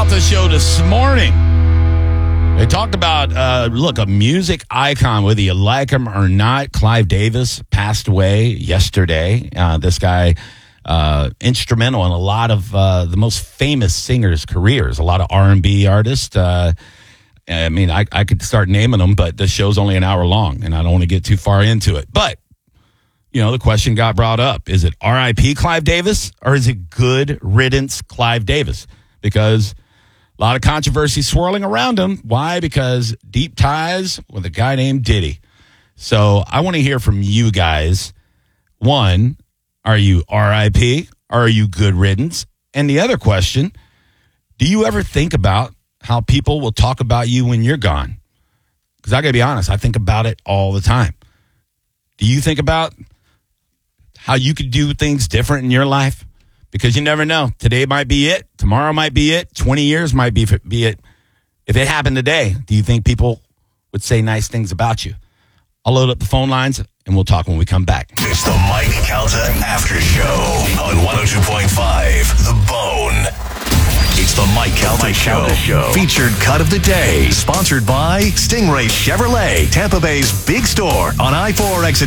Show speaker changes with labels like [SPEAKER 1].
[SPEAKER 1] about the show this morning. They talked about, a music icon, whether you like him or not. Clive Davis passed away yesterday. This guy, instrumental in a lot of the most famous singers' careers, a lot of R&B artists. I could start naming them, but the show's only an hour long, and I don't want to get too far into it. But, the question got brought up. Is it R.I.P. Clive Davis, or is it good riddance Clive Davis? Because a lot of controversy swirling around him. Why? Because deep ties with a guy named Diddy. So I want to hear from you guys. One, are you R.I.P. or are you good riddance? And the other question, do you ever think about how people will talk about you when you're gone? Because I got to be honest, I think about it all the time. Do you think about how you could do things different in your life? Because you never know. Today might be it. Tomorrow might be it. 20 years might be it. If it happened today, do you think people would say nice things about you? I'll load up the phone lines, and we'll talk when we come back.
[SPEAKER 2] It's the Mike Calta After Show on 102.5 The Bone. It's the Mike Calta Show. Featured cut of the day. Sponsored by Stingray Chevrolet, Tampa Bay's big store on I-4 exit